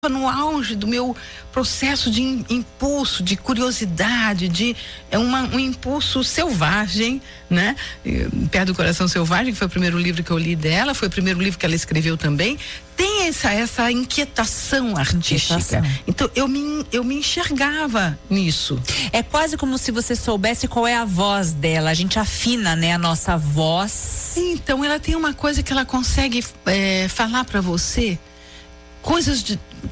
no auge do meu processo de impulso, de curiosidade, um impulso selvagem, né? Perto do Coração Selvagem, que foi o primeiro livro que eu li dela, foi o primeiro livro que ela escreveu também. Tem essa inquietação artística. Então eu me enxergava nisso. É quase como se você soubesse qual é a voz dela. A gente afina, né, a nossa voz. Então ela tem uma coisa que ela consegue falar para você, coisas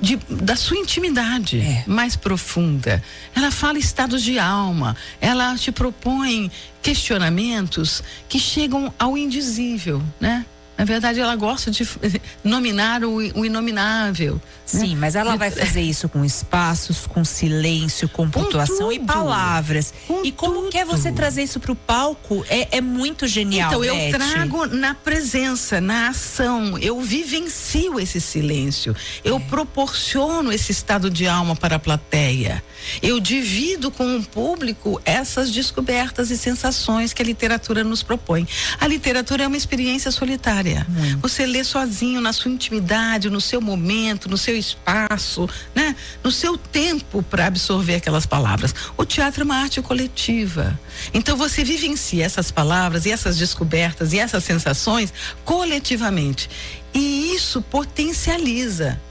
da sua intimidade mais profunda. Ela fala estados de alma, ela te propõe questionamentos que chegam ao indizível, né? Na verdade, ela gosta de nominar o inominável. Sim, mas ela vai fazer isso com espaços, com silêncio, com pontuação e palavras. E como quer você trazer isso para o palco? É muito genial, Então, Beth. eu trago na presença, na ação. Eu vivencio esse silêncio. Eu proporciono esse estado de alma para a plateia. Eu divido com o público essas descobertas e sensações que a literatura nos propõe. A literatura é uma experiência solitária. Você lê sozinho, na sua intimidade, no seu momento, no seu espaço, né? No seu tempo para absorver aquelas palavras. O teatro é uma arte coletiva. Então você vivencia essas palavras e essas descobertas e essas sensações coletivamente. E isso potencializa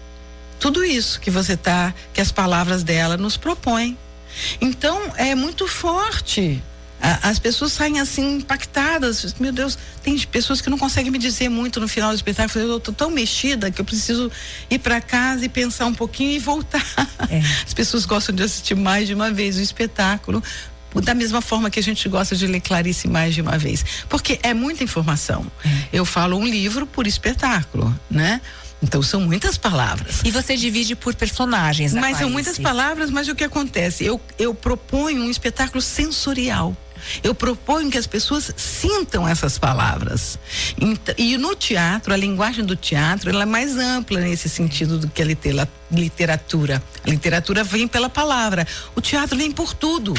tudo isso que que as palavras dela nos propõem. Então é muito forte. As pessoas saem assim impactadas. Meu Deus, tem pessoas que não conseguem me dizer muito no final do espetáculo. Eu tô tão mexida que eu preciso ir para casa e pensar um pouquinho e voltar. As pessoas gostam de assistir mais de uma vez o espetáculo, da mesma forma que a gente gosta de ler Clarice mais de uma vez, porque é muita informação. Eu falo um livro por espetáculo, né? Então são muitas palavras. E você divide por personagens, mas são muitas palavras, mas o que acontece? Eu proponho um espetáculo sensorial. Eu proponho que as pessoas sintam essas palavras. E no teatro, a linguagem do teatro, ela é mais ampla nesse sentido do que a literatura. A literatura vem pela palavra. O teatro vem por tudo.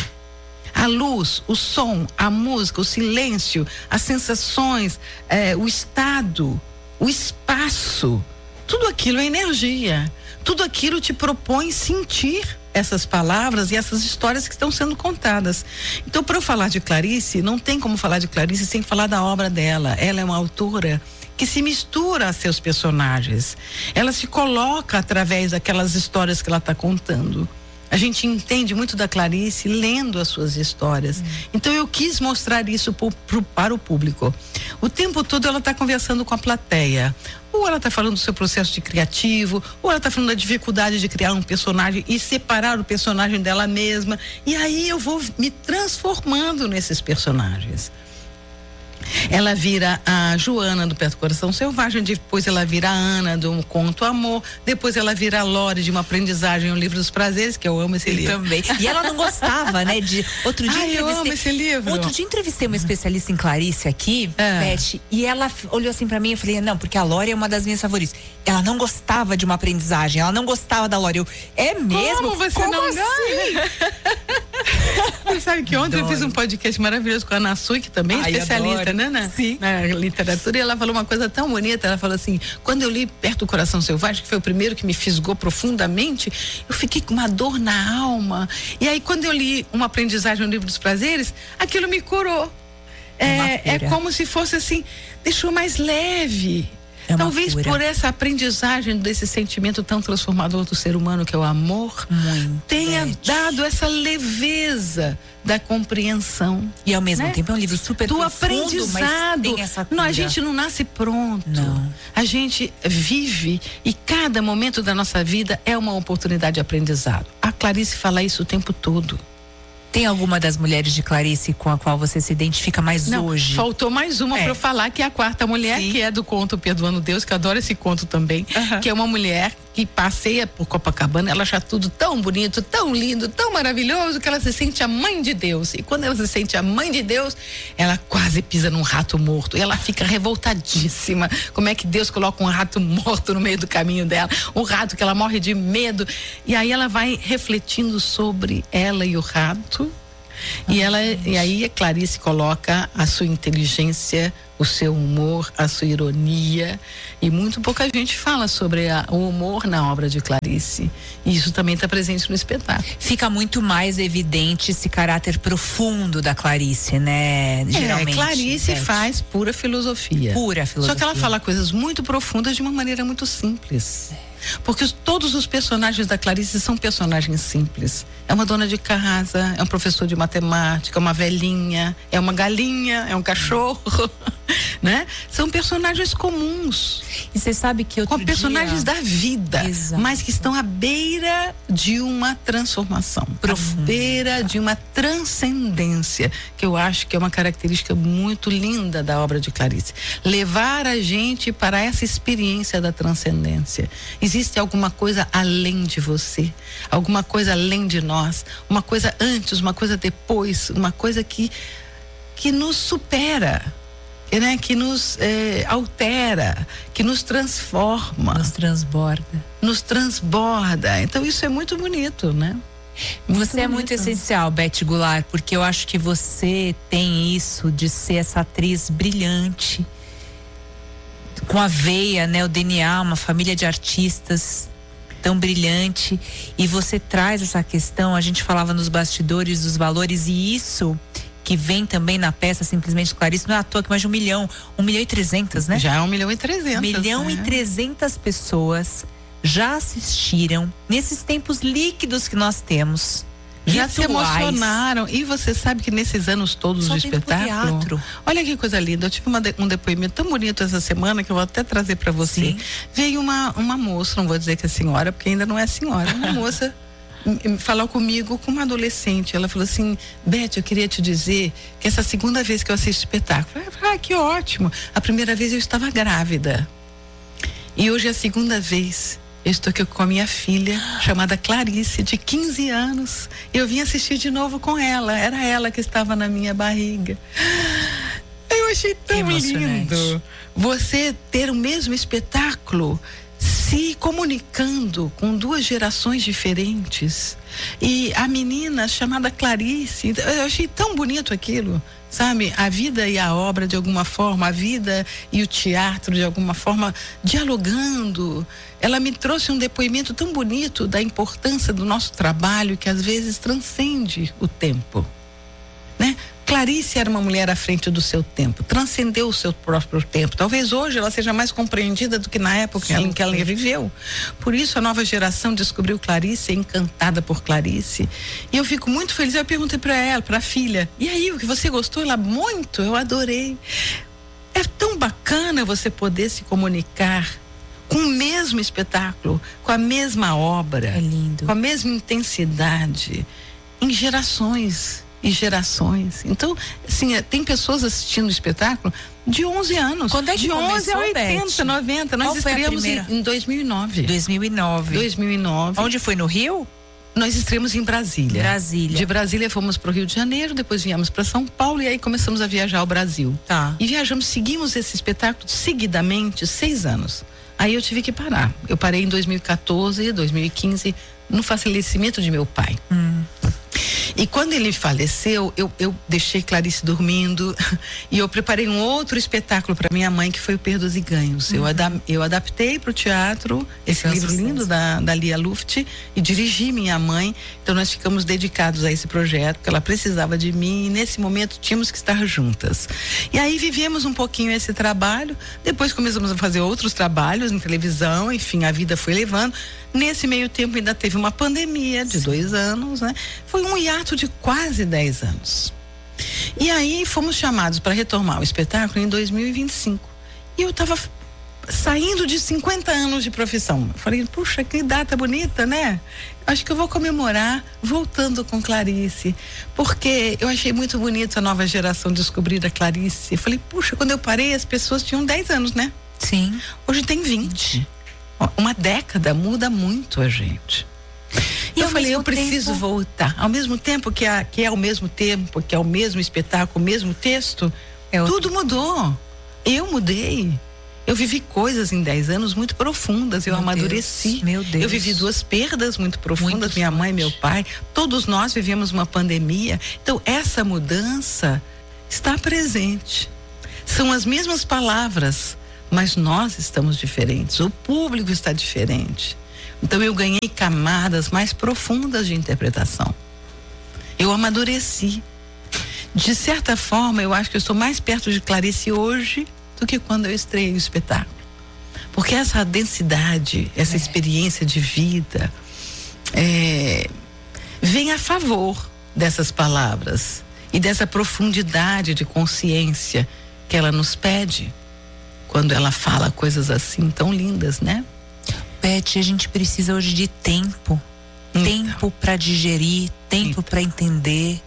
A luz, o som, a música, o silêncio, as sensações, o estado, o espaço. Tudo aquilo é energia. Tudo aquilo te propõe sentir essas palavras e essas histórias que estão sendo contadas. Então, para eu falar de Clarice, não tem como falar de Clarice sem falar da obra dela. Ela é uma autora que se mistura a seus personagens. Ela se coloca através daquelas histórias que ela está contando. A gente entende muito da Clarice lendo as suas histórias. Então eu quis mostrar isso para o público. O tempo todo ela está conversando com a plateia. Ou ela está falando do seu processo de criativo, ou ela está falando da dificuldade de criar um personagem e separar o personagem dela mesma. E aí eu vou me transformando nesses personagens. Ela vira a Joana do Perto do Coração Selvagem, depois ela vira a Ana do Conto Amor, depois ela vira a Lore de Uma Aprendizagem, o Livro dos Prazeres, que eu amo esse livro. Também. E ela não gostava, né? Outro dia eu amo esse livro. Outro dia entrevistei uma especialista em Clarice aqui, Beth, e ela olhou assim pra mim e eu falei, não, porque a Lore é uma das minhas favoritas. Ela não gostava de Uma Aprendizagem, ela não gostava da Lore. É mesmo? Como você não assim? Você sabe que ontem eu fiz um podcast maravilhoso com a Ana Sui, que também é especialista, né? Na literatura, e ela falou uma coisa tão bonita. Ela falou assim: quando eu li Perto do Coração Selvagem, que foi o primeiro que me fisgou profundamente, eu fiquei com uma dor na alma. E aí, quando eu li Uma Aprendizagem no Livro dos Prazeres, aquilo me curou. É como se fosse assim, deixou mais leve. Talvez por essa aprendizagem desse sentimento tão transformador do ser humano que é o amor, tenha dado essa leveza da compreensão. E ao mesmo tempo é um livro super do profundo, aprendizado. Mas tem essa cura. Não, a gente não nasce pronto. Não. A gente vive e cada momento da nossa vida é uma oportunidade de aprendizado. A Clarice fala isso o tempo todo. Tem alguma das mulheres de Clarice com a qual você se identifica mais hoje? Faltou mais uma para eu falar, que é a quarta mulher, que é do conto Perdoando Deus, que eu adoro esse conto também, que é uma mulher que passeia por Copacabana, ela acha tudo tão bonito, tão lindo, tão maravilhoso, que ela se sente a mãe de Deus. E quando ela se sente a mãe de Deus, ela quase pisa num rato morto. E ela fica revoltadíssima. Como é que Deus coloca um rato morto no meio do caminho dela? Um rato que ela morre de medo. E aí ela vai refletindo sobre ela e o rato. E aí a Clarice coloca a sua inteligência, o seu humor, a sua ironia, e muito pouca gente fala sobre o humor na obra de Clarice. E isso também está presente no espetáculo. Fica muito mais evidente esse caráter profundo da Clarice, né? Geralmente. Clarice faz pura filosofia. Pura filosofia. Só que ela fala coisas muito profundas de uma maneira muito simples. Porque todos os personagens da Clarice são personagens simples. É uma dona de casa, é um professor de matemática, é uma velhinha, é uma galinha, é um cachorro, né? São personagens comuns. E você sabe que com personagens da vida, exato, mas que estão à beira de uma transformação, profunda, à beira de uma transcendência, que eu acho que é uma característica muito linda da obra de Clarice. Levar a gente para essa experiência da transcendência. Existe alguma coisa além de você, alguma coisa além de nós, uma coisa antes, uma coisa depois, uma coisa que nos supera, né? Que nos altera, que nos transforma, nos transborda. Então isso é muito bonito, né? Você é muito essencial, Beth Goulart, porque eu acho que você tem isso de ser essa atriz brilhante, com a veia, né, o DNA, uma família de artistas tão brilhante, e você traz essa questão, a gente falava nos bastidores dos valores, e isso que vem também na peça Simplesmente Clarice, não é à toa que mais de 1.300.000, né? Já é 1.300.000. 1.300.000 pessoas já assistiram nesses tempos líquidos que nós temos. Já se emocionaram. E você sabe que nesses anos todos do espetáculo, olha que coisa linda, eu tive um depoimento tão bonito essa semana que eu vou até trazer para você. Sim. Veio uma moça, não vou dizer que é senhora, porque ainda não é senhora, uma moça falou comigo com uma adolescente. Ela falou assim: Beth, eu queria te dizer que essa segunda vez que eu assisto espetáculo, eu falei, que ótimo, a primeira vez eu estava grávida e hoje é a segunda vez. Eu estou aqui com a minha filha, chamada Clarice, de 15 anos. Eu vim assistir de novo com ela. Era ela que estava na minha barriga. Eu achei tão lindo. Você ter o mesmo espetáculo, se comunicando com duas gerações diferentes. E a menina chamada Clarice, eu achei tão bonito aquilo. Sabe, a vida e a obra de alguma forma, a vida e o teatro de alguma forma dialogando. Ela me trouxe um depoimento tão bonito da importância do nosso trabalho, que às vezes transcende o tempo, né? Clarice era uma mulher à frente do seu tempo, transcendeu o seu próprio tempo. Talvez hoje ela seja mais compreendida do que na época em que ela viveu. Por isso a nova geração descobriu Clarice, é encantada por Clarice. E eu fico muito feliz. Eu perguntei para ela, para a filha: e aí, o que você gostou? Ela: muito, eu adorei. É tão bacana você poder se comunicar com o mesmo espetáculo, com a mesma obra, é lindo, com a mesma intensidade, em gerações e gerações. Então, assim, tem pessoas assistindo o espetáculo de 11 anos. Quando é que de 11 começou, a 80, Beth? 90. Nós estreamos em 2009. 2009. Onde foi? No Rio? Nós estreamos em Brasília. De Brasília fomos para o Rio de Janeiro, depois viemos para São Paulo e aí começamos a viajar ao Brasil. Tá. E viajamos, seguimos esse espetáculo seguidamente 6 anos. Aí eu tive que parar. Eu parei em 2014, 2015, no falecimento de meu pai. E quando ele faleceu, eu deixei Clarice dormindo e eu preparei um outro espetáculo para minha mãe, que foi o Perdas e Ganhos. Eu adaptei para o teatro esse livro lindo da Lia Luft e dirigi minha mãe. Então nós ficamos dedicados a esse projeto, porque ela precisava de mim e nesse momento tínhamos que estar juntas. E aí vivemos um pouquinho esse trabalho, depois começamos a fazer outros trabalhos em televisão, enfim, a vida foi levando. Nesse meio tempo ainda teve uma pandemia de 2 anos, né? Foi um hiato de quase 10 anos. E aí fomos chamados para retomar o espetáculo em 2025. E eu estava saindo de 50 anos de profissão. Eu falei, puxa, que data bonita, né? Acho que eu vou comemorar voltando com Clarice, porque eu achei muito bonito a nova geração descobrir a Clarice. Eu falei, puxa, quando eu parei as pessoas tinham 10 anos, né? Sim. Hoje tem 20. Uma década muda muito a gente. E eu falei, eu preciso voltar. Ao mesmo tempo que é ao mesmo tempo, que é o mesmo espetáculo, o mesmo texto, tudo mudou. Eu mudei. Eu vivi coisas em 10 anos muito profundas, eu amadureci. Meu Deus. Eu vivi 2 perdas muito profundas, minha mãe e meu pai. Todos nós vivemos uma pandemia. Então, essa mudança está presente. São as mesmas palavras, mas nós estamos diferentes. O público está diferente. Então, eu ganhei camadas mais profundas de interpretação. Eu amadureci. De certa forma, eu acho que eu estou mais perto de Clarice hoje do que quando eu estreiei o espetáculo. Porque essa densidade, essa experiência de vida vem a favor dessas palavras e dessa profundidade de consciência que ela nos pede quando ela fala coisas assim tão lindas, né? Beth, a gente precisa hoje de tempo. Tempo para digerir, tempo para entender.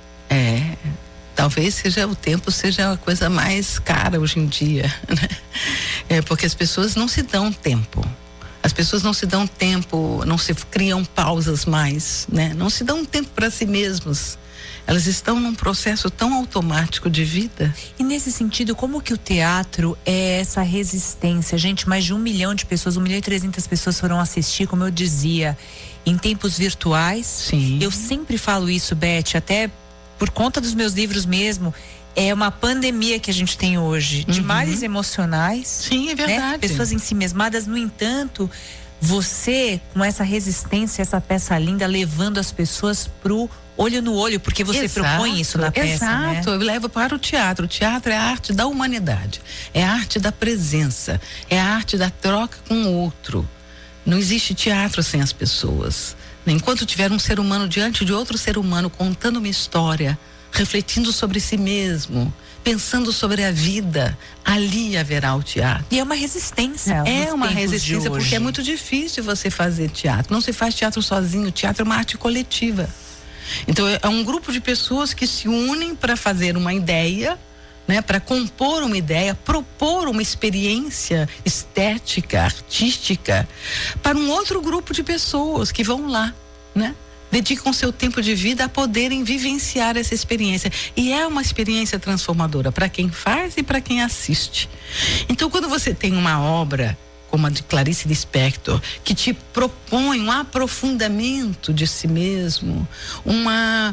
Talvez o tempo seja a coisa mais cara hoje em dia, né? Porque as pessoas não se dão tempo. As pessoas não se dão tempo, não se criam pausas mais, né? Não se dão tempo para si mesmos. Elas estão num processo tão automático de vida. E nesse sentido, como que o teatro é essa resistência? Gente, mais de 1 milhão de pessoas, 1.300.000 pessoas foram assistir, como eu dizia, em tempos virtuais. Sim. Eu sempre falo isso, Beth, até por conta dos meus livros mesmo. É uma pandemia que a gente tem hoje, de males emocionais. Sim, é verdade. Né? Pessoas ensimesmadas, no entanto, você, com essa resistência, essa peça linda, levando as pessoas pro olho no olho, porque você propõe isso na peça, Exato, né? Eu levo para o teatro. O teatro é a arte da humanidade, é a arte da presença, é a arte da troca com o outro. Não existe teatro sem as pessoas. Enquanto tiver um ser humano diante de outro ser humano, contando uma história, refletindo sobre si mesmo, pensando sobre a vida, ali haverá o teatro. E é uma resistência. É uma resistência, porque é muito difícil você fazer teatro. Não se faz teatro sozinho, o teatro é uma arte coletiva. Então é um grupo de pessoas que se unem para fazer uma ideia, né, para compor uma ideia, propor uma experiência estética, artística para um outro grupo de pessoas que vão lá, né? Dedicam seu tempo de vida a poderem vivenciar essa experiência. E é uma experiência transformadora para quem faz e para quem assiste. Então, quando você tem uma obra como a de Clarice Lispector, que te propõe um aprofundamento de si mesmo, uma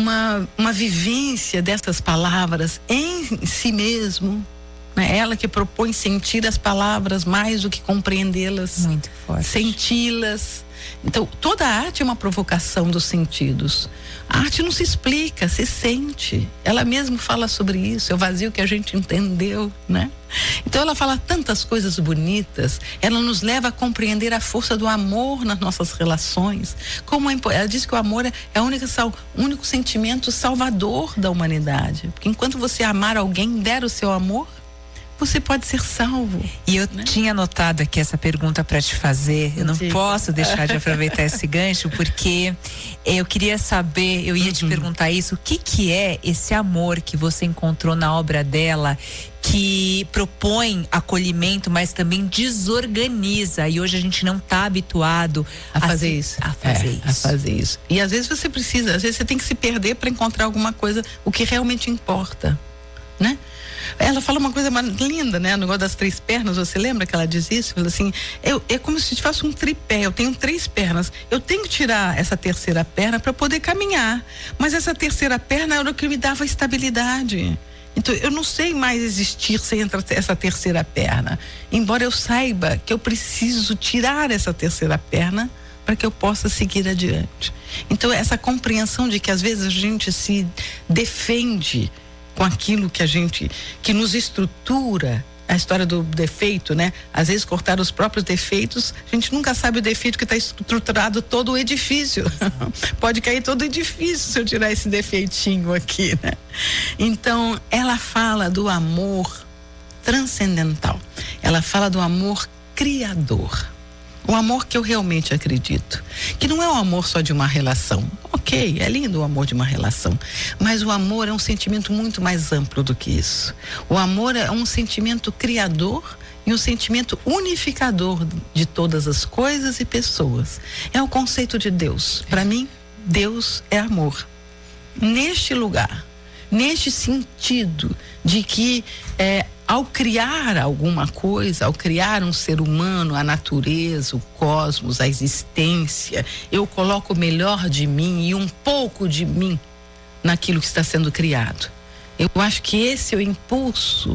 vivência dessas palavras em si mesmo, né? Ela que propõe sentir as palavras mais do que compreendê-las. Muito forte. Senti-las. Então, toda a arte é uma provocação dos sentidos. A arte não se explica, se sente. Ela mesma fala sobre isso, é o vazio que a gente entendeu, né? Então, ela fala tantas coisas bonitas, ela nos leva a compreender a força do amor nas nossas relações. Ela diz que o amor é o único sentimento salvador da humanidade. Porque enquanto você amar alguém, der o seu amor, você pode ser salvo. E eu tinha anotado aqui essa pergunta para te fazer. Eu não posso deixar de aproveitar esse gancho, porque eu queria saber, eu ia te perguntar isso, o que é esse amor que você encontrou na obra dela, que propõe acolhimento, mas também desorganiza, e hoje a gente não está habituado a fazer isso. A fazer isso. E às vezes às vezes você tem que se perder para encontrar alguma coisa, o que realmente importa, né? Ela fala uma coisa linda, né? O negócio das 3 pernas, você lembra que ela diz isso? Ela assim, é como se fosse um tripé, eu tenho 3 pernas, eu tenho que tirar essa terceira perna para poder caminhar, mas essa terceira perna era o que me dava estabilidade. Então, eu não sei mais existir sem essa terceira perna, embora eu saiba que eu preciso tirar essa terceira perna para que eu possa seguir adiante. Então, essa compreensão de que às vezes a gente se defende com aquilo que nos estrutura, a história do defeito, né? Às vezes cortar os próprios defeitos, a gente nunca sabe o defeito que está estruturado todo o edifício. Pode cair todo o edifício se eu tirar esse defeitinho aqui, né? Então, ela fala do amor transcendental. Ela fala do amor criador. O amor que eu realmente acredito. Que não é o amor só de uma relação. Ok, é lindo o amor de uma relação. Mas o amor é um sentimento muito mais amplo do que isso. O amor é um sentimento criador e um sentimento unificador de todas as coisas e pessoas. É o conceito de Deus. Para mim, Deus é amor. Neste lugar, neste sentido de que ao criar alguma coisa, ao criar um ser humano, a natureza, o cosmos, a existência, eu coloco o melhor de mim e um pouco de mim naquilo que está sendo criado. Eu acho que esse é o impulso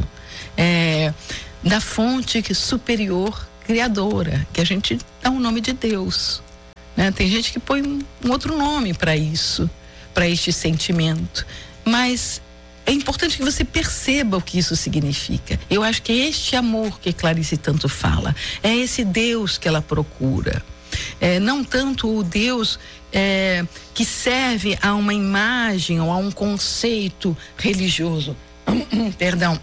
da fonte superior criadora, que a gente dá o nome de Deus, né? Tem gente que põe um outro nome para isso, para este sentimento, mas é importante que você perceba o que isso significa. Eu acho que é este amor que Clarice tanto fala, é esse Deus que ela procura. Não tanto o Deus que serve a uma imagem ou a um conceito religioso, perdão,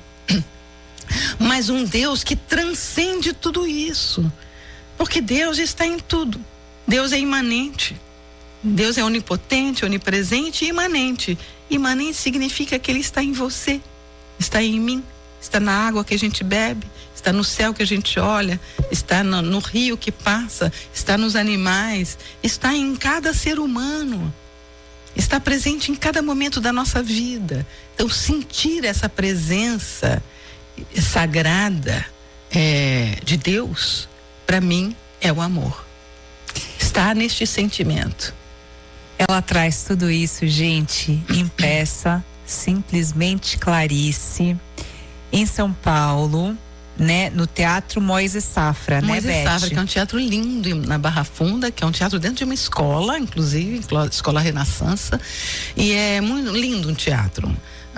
mas um Deus que transcende tudo isso, porque Deus está em tudo. Deus é imanente, Deus é onipotente, onipresente e imanente. Imanente significa que Ele está em você, está em mim, está na água que a gente bebe, está no céu que a gente olha, está no rio que passa, está nos animais, está em cada ser humano, está presente em cada momento da nossa vida. Então, sentir essa presença sagrada de Deus, para mim, é o amor. Está neste sentimento. Ela traz tudo isso, gente, em peça, simplesmente Clarice, em São Paulo, né, no Teatro Moisés Safra, Moisés, né, Beth? Safra, que é um teatro lindo na Barra Funda, que é um teatro dentro de uma escola, inclusive, Escola Renascença, e é muito lindo um teatro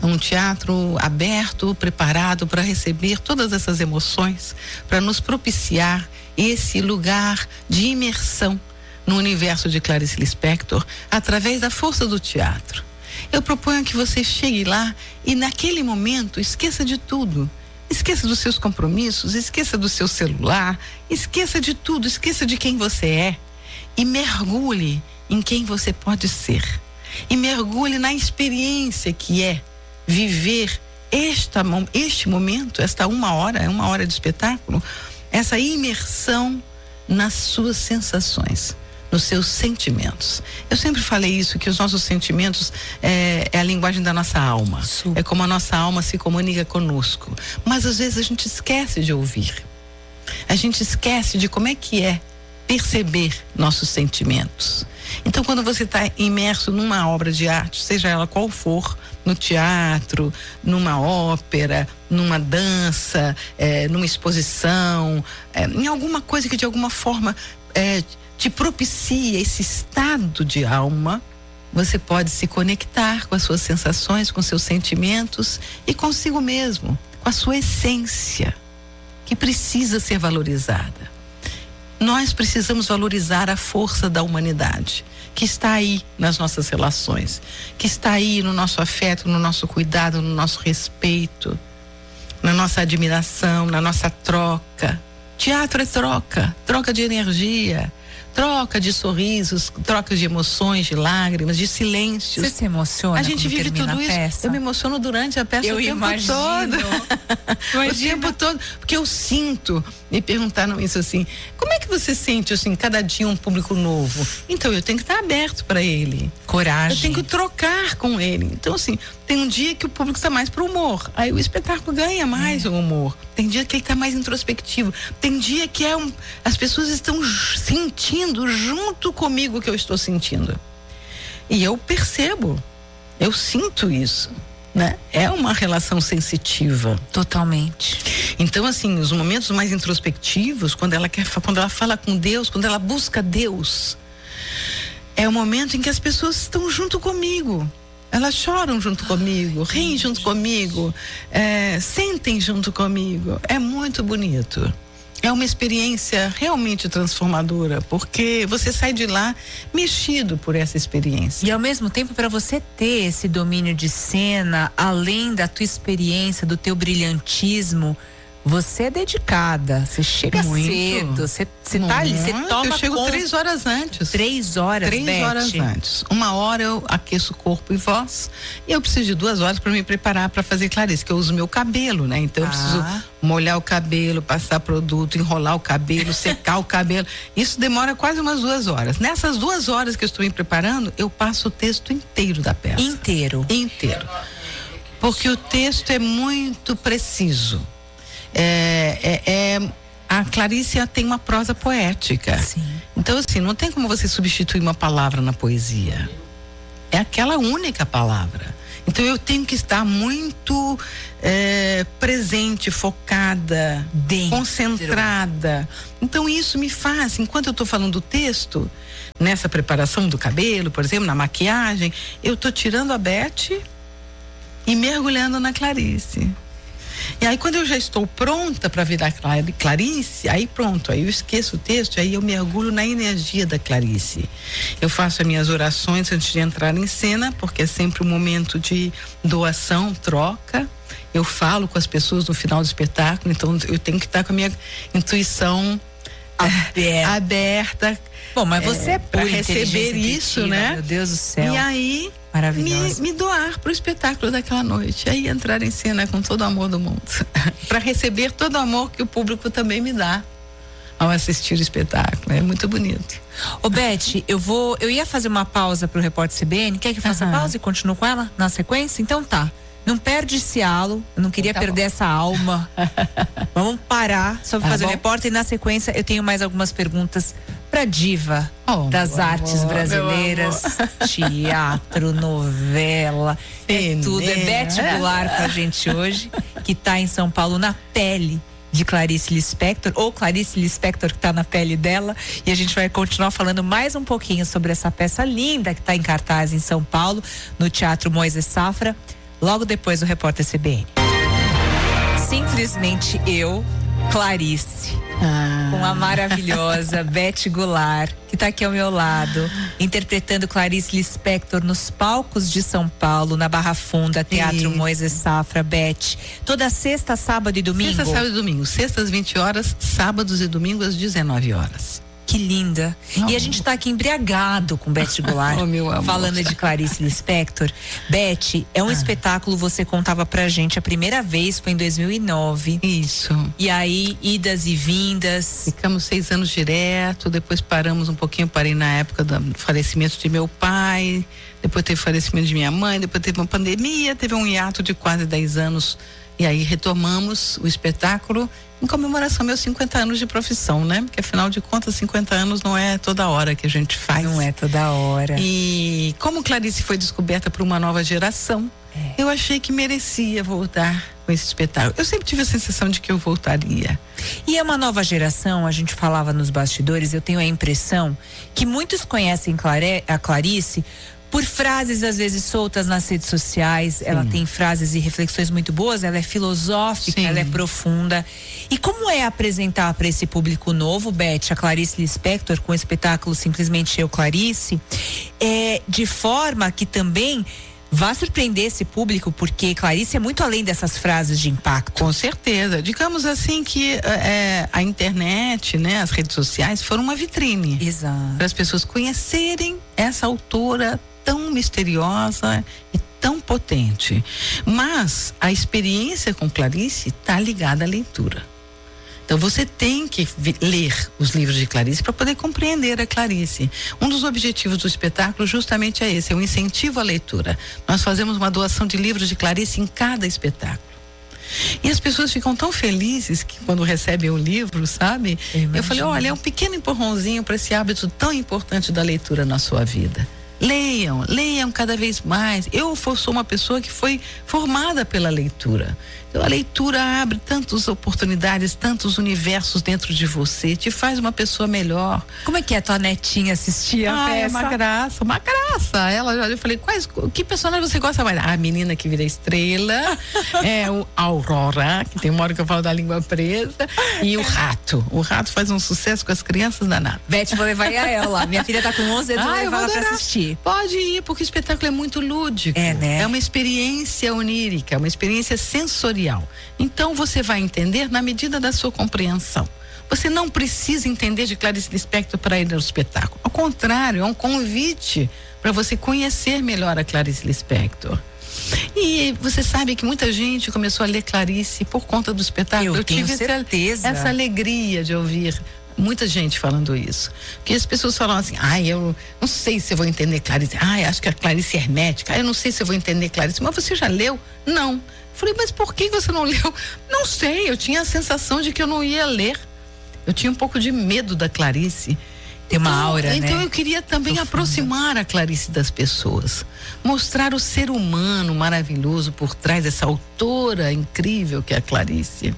aberto, preparado para receber todas essas emoções, para nos propiciar esse lugar de imersão no universo de Clarice Lispector, através da força do teatro. Eu proponho que você chegue lá e naquele momento esqueça de tudo. Esqueça dos seus compromissos, esqueça do seu celular, esqueça de tudo, esqueça de quem você é e mergulhe em quem você pode ser. E mergulhe na experiência que é viver este momento, esta uma hora de espetáculo, essa imersão nas suas sensações, nos seus sentimentos. Eu sempre falei isso, que os nossos sentimentos é a linguagem da nossa alma. É como a nossa alma se comunica conosco. Mas às vezes a gente esquece de ouvir. A gente esquece de como é que é perceber nossos sentimentos. Então, quando você está imerso numa obra de arte, seja ela qual for, no teatro, numa ópera, numa dança, numa exposição, em alguma coisa que de alguma forma te propicia esse estado de alma, você pode se conectar com as suas sensações, com seus sentimentos e consigo mesmo, com a sua essência, que precisa ser valorizada. Nós precisamos valorizar a força da humanidade, que está aí nas nossas relações, que está aí no nosso afeto, no nosso cuidado, no nosso respeito, na nossa admiração, na nossa troca. Teatro é troca de energia, troca de sorrisos, troca de emoções, de lágrimas, de silêncios. Você se emociona? A gente vive tudo isso. Eu me emociono durante a peça o tempo todo. O tempo todo, porque eu sinto. Me perguntaram isso assim: como é que você sente assim, cada dia um público novo? Então eu tenho que estar aberto para ele. Coragem. Eu tenho que trocar com ele. Então assim, tem um dia que o público está mais pro humor, aí o espetáculo ganha mais o humor. Tem dia que ele está mais introspectivo. Tem dia que as pessoas estão sentindo junto comigo o que eu estou sentindo. E eu percebo, eu sinto isso, né? É uma relação sensitiva. Totalmente. Então, assim, os momentos mais introspectivos, quando ela fala com Deus, quando ela busca Deus, é o momento em que as pessoas estão junto comigo. Elas choram junto comigo, riem junto comigo, sentem junto comigo. É muito bonito. É uma experiência realmente transformadora, porque você sai de lá mexido por essa experiência. E ao mesmo tempo, para você ter esse domínio de cena, além da tua experiência, do teu brilhantismo, você é dedicada, você chega cedo, você tá ali, você toma conta. Eu chego 3 horas antes. 3 horas, 3 horas antes. 1 hora eu aqueço corpo e voz, e eu preciso de 2 horas para me preparar para fazer Clarice, que eu uso meu cabelo, né? Então eu preciso molhar o cabelo, passar produto, enrolar o cabelo, secar o cabelo. Isso demora quase umas 2 horas. Nessas 2 horas que eu estou me preparando, eu passo o texto inteiro da peça. Inteiro. Porque o texto é muito preciso. A Clarice tem uma prosa poética. Sim. Então, assim, não tem como você substituir uma palavra na poesia. É aquela única palavra. Então, eu tenho que estar muito presente, focada, concentrada. Então, isso me faz, enquanto eu estou falando do texto, nessa preparação do cabelo, por exemplo, na maquiagem, eu estou tirando a Beth e mergulhando na Clarice. E aí, quando eu já estou pronta para virar Clarice, aí pronto, aí eu esqueço o texto, aí eu mergulho na energia da Clarice. Eu faço as minhas orações antes de entrar em cena, porque é sempre um momento de doação, troca. Eu falo com as pessoas no final do espetáculo, então eu tenho que estar com a minha intuição aberta. Bom, mas você é para receber isso, né? Meu Deus do céu. E aí me doar para o espetáculo daquela noite. Aí entrar em cena com todo o amor do mundo. Para receber todo o amor que o público também me dá ao assistir o espetáculo. É muito bonito. Ô Beth, eu ia fazer uma pausa pro Repórter CBN. Quer que eu faça pausa e continuo com ela na sequência? Então tá. Não perde esse halo, eu não queria perder essa alma. Vamos parar só para fazer o repórter e na sequência eu tenho mais algumas perguntas pra diva das artes brasileiras, teatro, novela, tudo. É Beth Goulart com a gente hoje, que tá em São Paulo na pele de Clarice Lispector, ou Clarice Lispector que tá na pele dela, e a gente vai continuar falando mais um pouquinho sobre essa peça linda que tá em cartaz em São Paulo, no Teatro Moisés Safra, logo depois do Repórter CBN. Simplesmente eu, Clarice, com a maravilhosa Beth Goulart, que está aqui ao meu lado, interpretando Clarice Lispector nos palcos de São Paulo, na Barra Funda, Teatro Moisés Safra. Beth, toda sexta, sábado e domingo? Sexta, sábado e domingo. Sextas, 20 horas, sábados e domingos, às 19 horas. Que linda. E a gente está aqui embriagado com Beth Goulart, falando de Clarice Lispector. Beth, é um espetáculo, você contava pra gente, a primeira vez foi em 2009. Isso. E aí, idas e vindas. Ficamos 6 anos direto, depois paramos um pouquinho, parei na época do falecimento de meu pai, depois teve o falecimento de minha mãe, depois teve uma pandemia, teve um hiato de quase 10 anos. E aí retomamos o espetáculo em comemoração aos meus 50 anos de profissão, né? Porque afinal de contas, 50 anos não é toda hora que a gente faz. Não é toda hora. E como Clarice foi descoberta por uma nova geração, eu achei que merecia voltar com esse espetáculo. Eu sempre tive a sensação de que eu voltaria. E é uma nova geração, a gente falava nos bastidores, eu tenho a impressão que muitos conhecem a Clarice por frases às vezes soltas nas redes sociais. Ela tem frases e reflexões muito boas, ela é filosófica, ela é profunda. E como é apresentar para esse público novo, Beth, a Clarice Lispector com o espetáculo Simplesmente Eu, Clarice, de forma que também vá surpreender esse público, porque Clarice é muito além dessas frases de impacto. Com certeza. Digamos assim que a internet, né, as redes sociais foram uma vitrine. Exato. Para as pessoas conhecerem essa autora tão misteriosa e tão potente. Mas a experiência com Clarice está ligada à leitura. Então você tem que ler os livros de Clarice para poder compreender a Clarice. Um dos objetivos do espetáculo justamente é esse, é um incentivo à leitura. Nós fazemos uma doação de livros de Clarice em cada espetáculo. E as pessoas ficam tão felizes que quando recebem o livro, sabe? Eu falei, olha, é um pequeno empurrãozinho para esse hábito tão importante da leitura na sua vida. Leiam cada vez mais. Eu sou uma pessoa que foi formada pela leitura. Então, a leitura abre tantas oportunidades, tantos universos dentro de você, te faz uma pessoa melhor. Como é que a tua netinha assistia a peça? É uma graça. Eu falei, que personagem você gosta mais? A menina que vira estrela, o Aurora, que tem uma hora que eu falo da língua presa, e o rato. O rato faz um sucesso com as crianças danadas. Beth, vou levar ela. Minha filha tá com 11 anos, vou levar ela pra assistir. Pode ir, porque o espetáculo é muito lúdico. Né? É uma experiência onírica, uma experiência sensorial. Então você vai entender na medida da sua compreensão. Você não precisa entender de Clarice Lispector para ir ao espetáculo. Ao contrário, é um convite para você conhecer melhor a Clarice Lispector. E você sabe que muita gente começou a ler Clarice por conta do espetáculo. Eu tive certeza. Essa alegria de ouvir muita gente falando isso. Porque as pessoas falam assim, eu não sei se eu vou entender Clarice. Acho que a Clarice é hermética. Eu não sei se eu vou entender Clarice. Mas você já leu? Não. Falei, mas por que você não leu? Não sei, eu tinha a sensação de que eu não ia ler. Eu tinha um pouco de medo da Clarice. Tem uma aura, né? Então eu queria também aproximar a Clarice das pessoas. Mostrar o ser humano maravilhoso por trás dessa autora incrível que é a Clarice.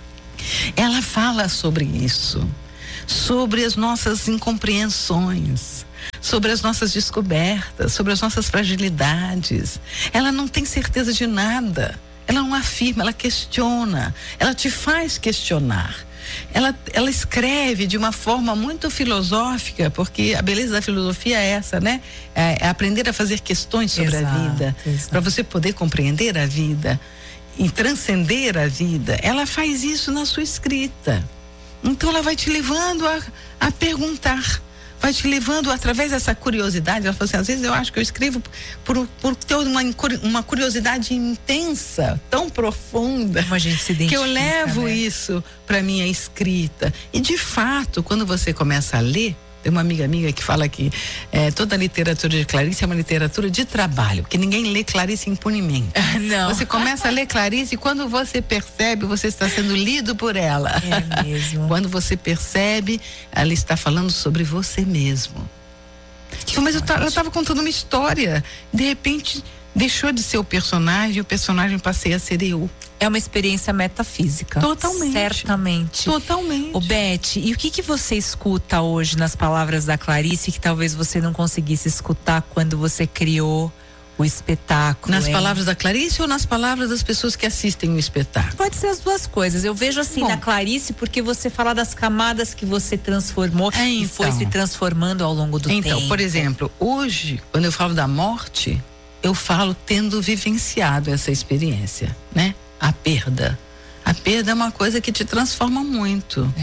Ela fala sobre isso. Sobre as nossas incompreensões. Sobre as nossas descobertas. Sobre as nossas fragilidades. Ela não tem certeza de nada. Ela não afirma, ela questiona. Ela te faz questionar. Ela escreve de uma forma muito filosófica, porque a beleza da filosofia é essa, né? É aprender a fazer questões sobre a vida, para você poder compreender a vida e transcender a vida. Ela faz isso na sua escrita. Então ela vai te levando a perguntar, vai te levando através dessa curiosidade. Ela fala assim, às vezes eu acho que eu escrevo por ter uma curiosidade intensa, tão profunda, como a gente se identifica, que eu levo, né, isso para minha escrita. E de fato, quando você começa a ler, tem uma amiga que fala que toda a literatura de Clarice é uma literatura de trabalho, que ninguém lê Clarice impunemente. Não. Você começa a ler Clarice e quando você percebe, você está sendo lido por ela. É mesmo. Quando você percebe, ela está falando sobre você mesmo. Então, mas ela estava contando uma história, de repente deixou de ser o personagem passei a ser eu. É uma experiência metafísica. Totalmente. Certamente. Totalmente. Ô Beth, e o que você escuta hoje nas palavras da Clarice que talvez você não conseguisse escutar quando você criou o espetáculo? Nas palavras da Clarice ou nas palavras das pessoas que assistem o espetáculo? Pode ser as duas coisas. Eu vejo assim na Clarice porque você fala das camadas que você transformou e foi se transformando ao longo do tempo. Então, por exemplo, hoje, quando eu falo da morte, eu falo tendo vivenciado essa experiência, né? A perda. A perda é uma coisa que te transforma muito.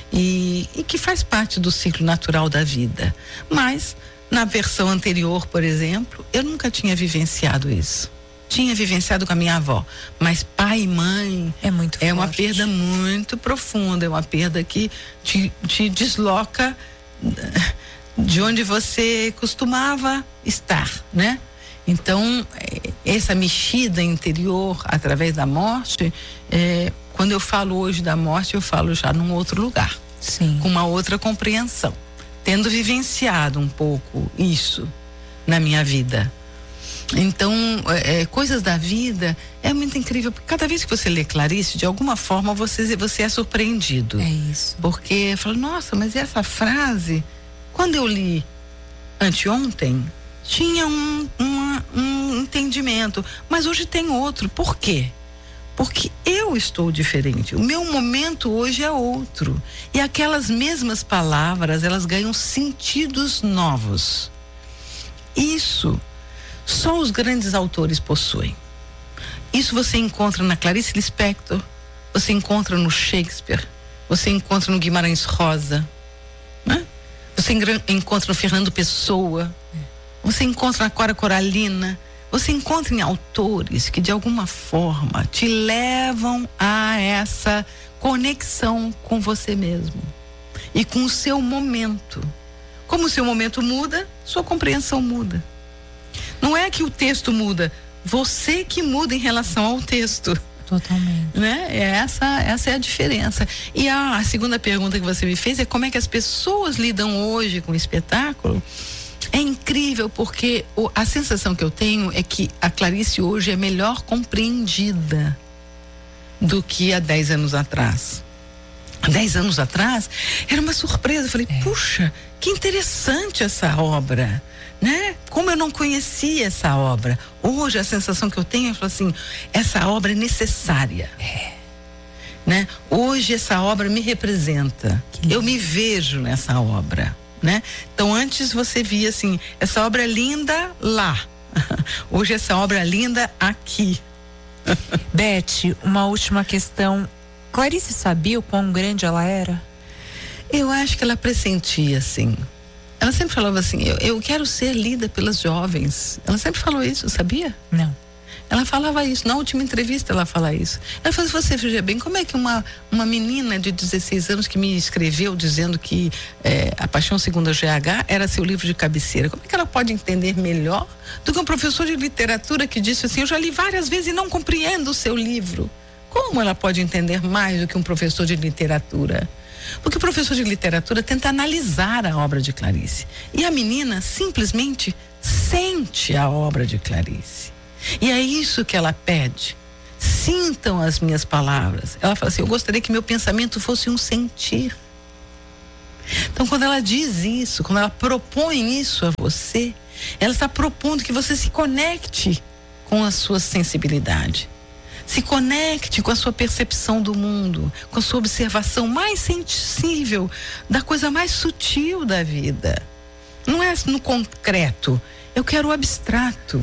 E que faz parte do ciclo natural da vida. Mas, na versão anterior, por exemplo, eu nunca tinha vivenciado isso. Tinha vivenciado com a minha avó. Mas pai e mãe é muito forte. Uma perda muito profunda. É uma perda que te desloca de onde você costumava estar, né? Então, essa mexida interior através da morte, quando eu falo hoje da morte, eu falo já num outro lugar. Sim. Com uma outra compreensão. Tendo vivenciado um pouco isso na minha vida. Então, coisas da vida é muito incrível, porque cada vez que você lê Clarice, de alguma forma você é surpreendido. É isso. Porque eu falo, nossa, mas essa frase, quando eu li anteontem, tinha um entendimento, mas hoje tem outro. Por quê? Porque eu estou diferente. O meu momento hoje é outro. E aquelas mesmas palavras, elas ganham sentidos novos. Isso só os grandes autores possuem. Isso você encontra na Clarice Lispector, você encontra no Shakespeare, você encontra no Guimarães Rosa, né? Você encontra no Fernando Pessoa, você encontra na Cora Coralina, você encontra em autores que de alguma forma te levam a essa conexão com você mesmo e com o seu momento. Como o seu momento muda, sua compreensão muda. Não é que o texto muda, você que muda em relação ao texto. Totalmente. Né? Essa é a diferença. E a segunda pergunta que você me fez é como é que as pessoas lidam hoje com o espetáculo. É incrível porque a sensação que eu tenho é que a Clarice hoje é melhor compreendida do que há 10 anos atrás. Há 10 anos atrás era uma surpresa. Eu falei, puxa, que interessante essa obra, né? Como eu não conhecia essa obra. Hoje a sensação que eu tenho é assim, essa obra é necessária. Né? Hoje essa obra me representa. Eu me vejo nessa obra. Né? Então antes você via assim, essa obra é linda lá, hoje essa obra é linda aqui. Beth, uma última questão. Clarice sabia o quão grande ela era? Eu acho que ela pressentia assim. Ela sempre falava assim, eu quero ser lida pelas jovens. Ela sempre falou isso, sabia? Não. Ela falava isso, na última entrevista ela fala isso. Ela falou, você veja bem, como é que uma menina de 16 anos que me escreveu dizendo que A Paixão Segundo a GH era seu livro de cabeceira, como é que ela pode entender melhor do que um professor de literatura que disse assim, eu já li várias vezes e não compreendo o seu livro? Como ela pode entender mais do que um professor de literatura? Porque o professor de literatura tenta analisar a obra de Clarice. E a menina simplesmente sente a obra de Clarice. E é isso que ela pede. Sintam as minhas palavras. Ela fala assim, eu gostaria que meu pensamento fosse um sentir. Então, quando ela diz isso, quando ela propõe isso a você, ela está propondo que você se conecte com a sua sensibilidade. Se conecte com a sua percepção do mundo, com a sua observação mais sensível da coisa mais sutil da vida. Não é no concreto, eu quero o abstrato.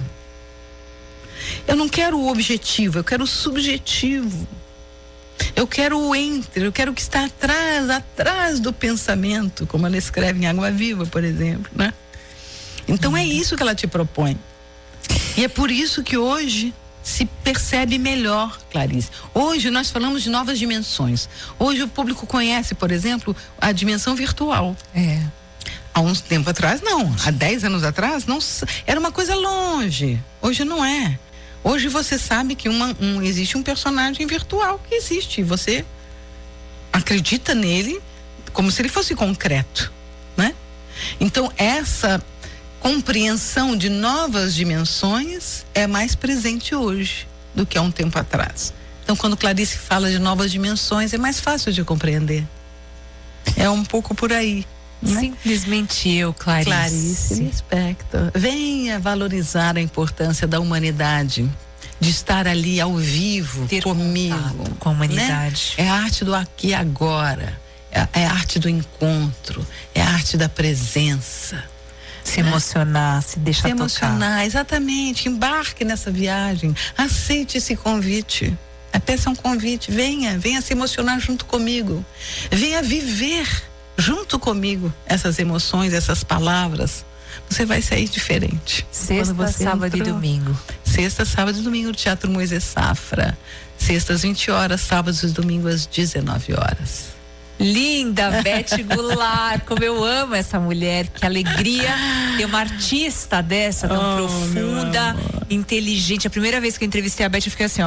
Eu não quero o objetivo, eu quero o subjetivo. Eu quero o eu quero o que está atrás do pensamento, como ela escreve em Água Viva, por exemplo, né? Então é isso que ela te propõe. E é por isso que hoje se percebe melhor, Clarice. Hoje nós falamos de novas dimensões. Hoje o público conhece, por exemplo, a dimensão virtual. Há uns tempo atrás, não. Há 10 anos atrás, não, era uma coisa longe. Hoje não é. Hoje você sabe que existe um personagem virtual que existe. E você acredita nele como se ele fosse concreto, né? Então, essa compreensão de novas dimensões é mais presente hoje do que há um tempo atrás. Então, quando Clarice fala de novas dimensões, é mais fácil de compreender. É um pouco por aí. Né? Simplesmente eu, Clarice. Clarice Lispector. Venha valorizar a importância da humanidade, de estar ali ao vivo, ter comigo. Com a humanidade. Né? É a arte do aqui e agora. É a arte do encontro. É a arte da presença. Se emocionar, se deixar tocar. Se emocionar, exatamente. Embarque nessa viagem. Aceite esse convite. Peça um convite. Venha se emocionar junto comigo. Venha viver junto comigo essas emoções, essas palavras. Você vai sair diferente. Sexta, sábado e domingo. Sexta, sábado e domingo no Teatro Moisés Safra. Sextas 20 horas, sábados e domingos às 19 horas. Linda, Beth Goulart, como eu amo essa mulher, que alegria ter uma artista dessa, tão profunda, inteligente. A primeira vez que eu entrevistei a Beth, eu fiquei assim,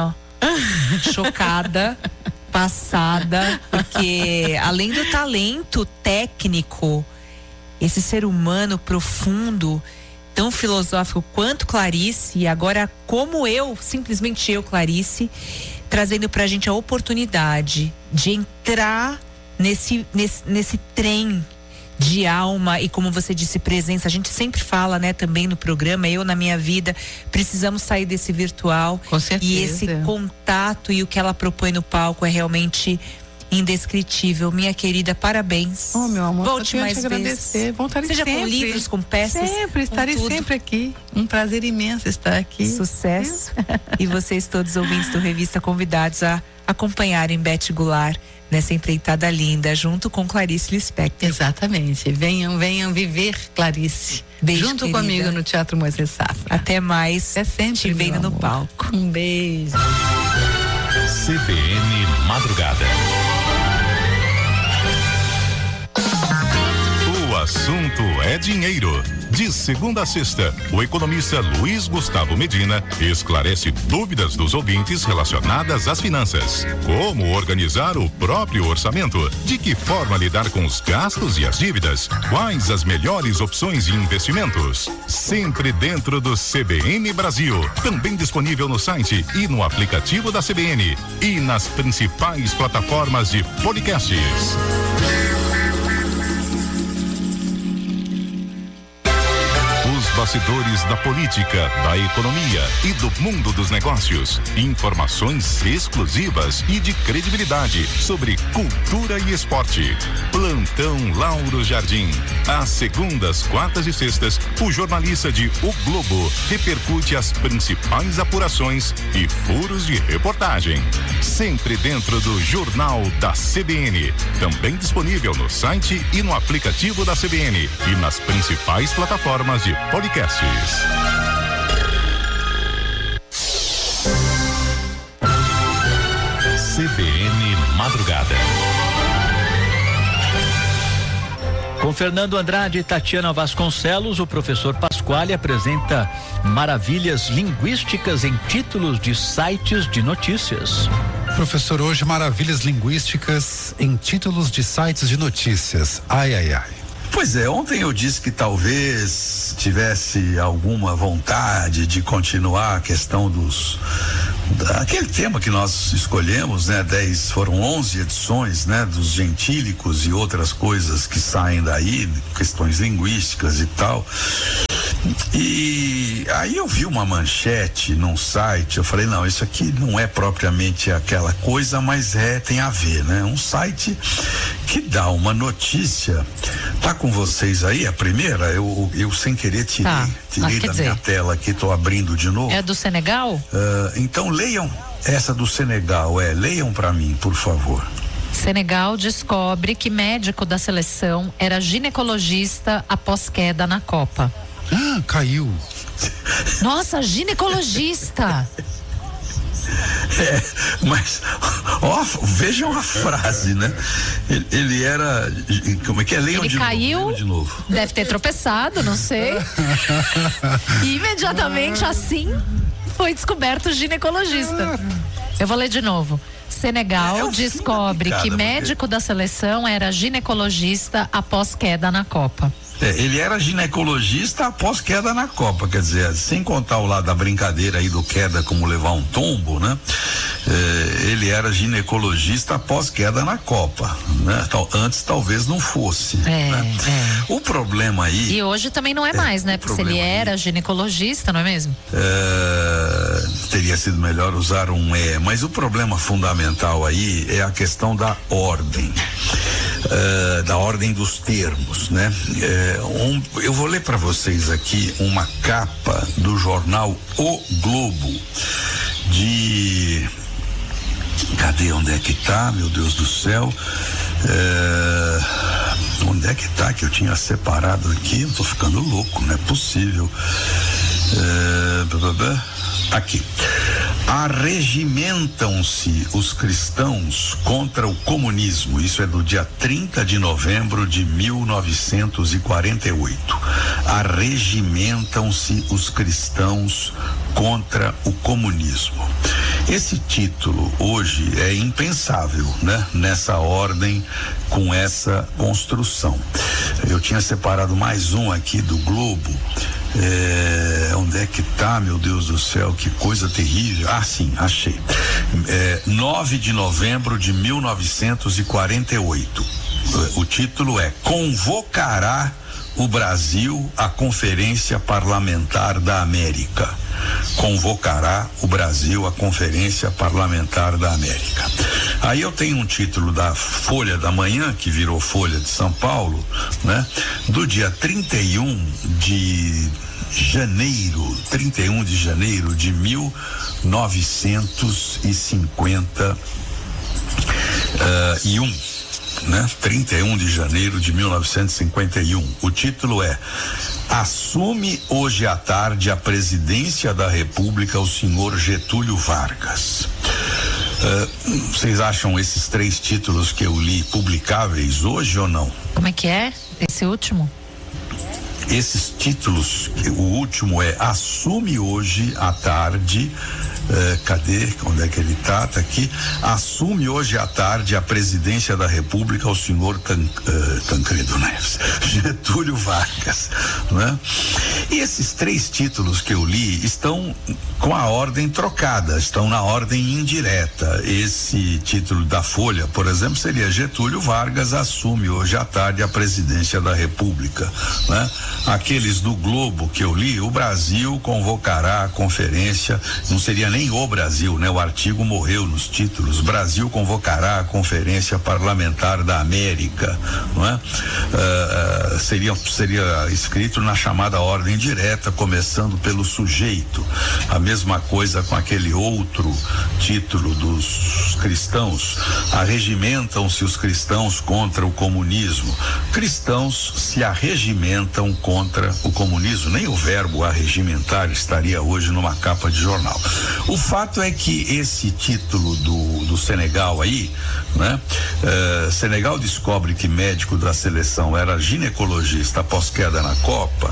chocada, passada, porque além do talento técnico, esse ser humano profundo, tão filosófico quanto Clarice, e agora como simplesmente eu, Clarice, trazendo pra gente a oportunidade de entrar nesse trem de alma e, como você disse, presença. A gente sempre fala, né, também no programa, eu na minha vida, precisamos sair desse virtual. Com certeza. E esse contato e o que ela propõe no palco é realmente indescritível. Minha querida, parabéns. Meu amor, volte mais te agradecer. vezes. Voltarei seja sempre. Com livros, com peças. Sempre, estarei sempre aqui. Um prazer imenso estar aqui. Sucesso. E vocês todos ouvintes do Revista convidados a acompanharem Beth Goulart nessa empreitada linda, junto com Clarice Lispector. Exatamente. Venham viver Clarice. Beijo, junto querida. Comigo no Teatro Moisés Safra. Até mais. É sempre. Te vendo no palco. Um beijo. CBN Madrugada. O assunto é dinheiro. De segunda a sexta, o economista Luiz Gustavo Medina esclarece dúvidas dos ouvintes relacionadas às finanças. Como organizar o próprio orçamento? De que forma lidar com os gastos e as dívidas? Quais as melhores opções de investimentos? Sempre dentro do CBN Brasil. Também disponível no site e no aplicativo da CBN. E nas principais plataformas de podcasts. Bastidores da política, da economia e do mundo dos negócios. Informações exclusivas e de credibilidade sobre cultura e esporte. Plantão Lauro Jardim. Às segundas, quartas e sextas, o jornalista de O Globo repercute as principais apurações e furos de reportagem. Sempre dentro do Jornal da CBN. Também disponível no site e no aplicativo da CBN e nas principais plataformas de podcasts. CBN Madrugada. Com Fernando Andrade e Tatiana Vasconcelos, o professor Pasquale apresenta maravilhas linguísticas em títulos de sites de notícias. Professor, hoje maravilhas linguísticas em títulos de sites de notícias. Ai, ai, ai. Pois é, ontem eu disse que talvez tivesse alguma vontade de continuar a questão aquele tema que nós escolhemos, né? Foram 11 edições, né? Dos gentílicos e outras coisas que saem daí, questões linguísticas e tal. E aí eu vi uma manchete num site, eu falei, não, isso aqui não é propriamente aquela coisa, mas tem a ver, né? Um site que dá uma notícia. Tá com vocês aí a primeira? Eu sem querer tirei da minha tela aqui, tô abrindo de novo. É do Senegal? Então leiam essa do Senegal, leiam para mim, por favor. Senegal descobre que médico da seleção era ginecologista após queda na Copa. Caiu. Nossa, ginecologista. Mas vejam a frase, né? Ele era, como é que é? Leiam ele caiu, de novo. Deve ter tropeçado, não sei. E imediatamente assim foi descoberto o ginecologista. Eu vou ler de novo. Senegal descobre que médico da seleção era ginecologista após queda na Copa. Ele era ginecologista após queda na Copa, quer dizer, sem contar o lado da brincadeira aí do queda como levar um tombo, né? Ele era ginecologista após queda na Copa, né? Antes talvez não fosse, né? O problema aí... E hoje também não é mais, né? Porque se ele era ginecologista, não é mesmo? Teria sido melhor usar um mas o problema fundamental aí é a questão da ordem. Da ordem dos termos, né? Eu vou ler para vocês aqui uma capa do jornal O Globo cadê, onde é que tá, meu Deus do céu? Onde é que tá que eu tinha separado aqui? Eu tô ficando louco, não é possível. Aqui. Arregimentam-se os cristãos contra o comunismo. Isso é do dia 30 de novembro de 1948. Arregimentam-se os cristãos contra o comunismo. Esse título hoje é impensável, né? Nessa ordem, com essa construção. Eu tinha separado mais um aqui do Globo. Onde é que tá, meu Deus do céu, que coisa terrível. Sim, achei. 9 de novembro de 1948. O título é: Convocará o Brasil à Conferência Parlamentar da América. Convocará o Brasil à Conferência Parlamentar da América. Aí eu tenho um título da Folha da Manhã, que virou Folha de São Paulo, né? Do dia 31 de janeiro de 1951, né? 31 de janeiro de 1951. O título é: Assume hoje à tarde a presidência da República o senhor Getúlio Vargas. Vocês acham esses 3 títulos que eu li publicáveis hoje ou não? Como é que é esse último? Esses títulos, o último é: Assume hoje à tarde, cadê? Onde é que ele tá? Tá aqui. Assume hoje à tarde a presidência da República o senhor Tancredo Neves, Getúlio Vargas, né? E esses 3 títulos que eu li estão com a ordem trocada, estão na ordem indireta. Esse título da Folha, por exemplo, seria: Getúlio Vargas assume hoje à tarde a presidência da República, né? Aqueles do Globo que eu li: o Brasil convocará a conferência, não seria nem o Brasil, né? O artigo morreu nos títulos. Brasil convocará a Conferência Parlamentar da América, não é? Seria escrito na chamada ordem ordem direta, começando pelo sujeito. A mesma coisa com aquele outro título dos cristãos. Arregimentam-se os cristãos contra o comunismo. Cristãos se arregimentam contra o comunismo. Nem o verbo arregimentar estaria hoje numa capa de jornal. O fato é que esse título do Senegal aí, né? Senegal descobre que médico da seleção era ginecologista após queda na Copa.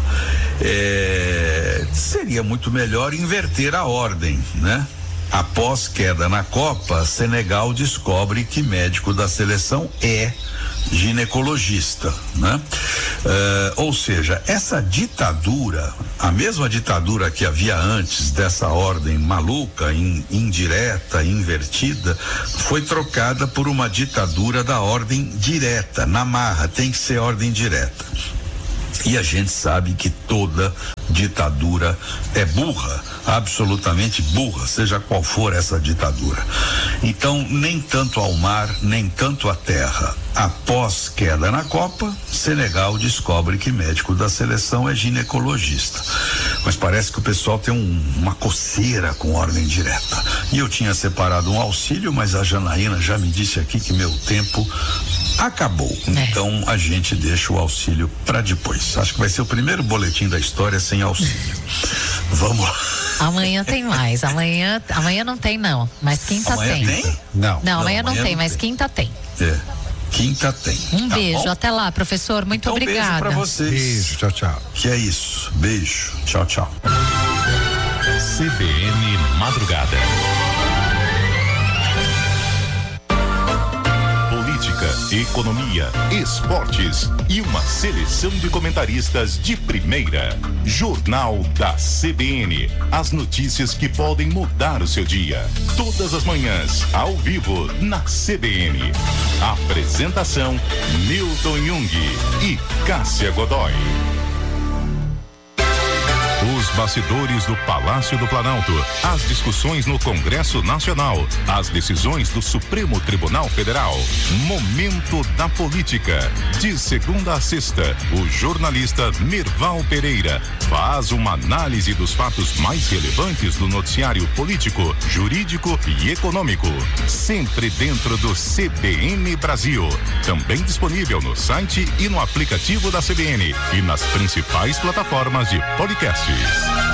Seria muito melhor inverter a ordem, né? Após queda na Copa, Senegal descobre que médico da seleção é ginecologista, né? Ou seja, essa ditadura, a mesma ditadura que havia antes dessa ordem maluca, indireta, invertida, foi trocada por uma ditadura da ordem direta, na marra, tem que ser ordem direta. E a gente sabe que toda ditadura é burra, absolutamente burra, seja qual for essa ditadura. Então, nem tanto ao mar, nem tanto à terra. Após queda na Copa, Senegal descobre que médico da seleção é ginecologista. Mas parece que o pessoal tem uma coceira com ordem direta. E eu tinha separado um auxílio, mas a Janaína já me disse aqui que meu tempo acabou. Então a gente deixa o auxílio para depois. Acho que vai ser o primeiro boletim da história sem auxílio. Vamos lá. Amanhã tem mais. Amanhã não tem, não. Mas quinta amanhã tem? Não, amanhã não tem, mas quinta tem. Quinta tem. Um beijo, bom? Até lá, professor. Muito obrigada. Beijo pra vocês. Beijo, tchau, tchau. Que é isso. Beijo. Tchau, tchau. CBN Madrugada. Política, economia, esportes e uma seleção de comentaristas de primeira. Jornal da CBN. As notícias que podem mudar o seu dia. Todas as manhãs, ao vivo, na CBN. Apresentação: Milton Jung e Cássia Godoy. Os bastidores do Palácio do Planalto, as discussões no Congresso Nacional, as decisões do Supremo Tribunal Federal. Momento da Política. De segunda a sexta, o jornalista Mirval Pereira faz uma análise dos fatos mais relevantes do noticiário político, jurídico e econômico. Sempre dentro do CBN Brasil. Também disponível no site e no aplicativo da CBN e nas principais plataformas de podcast.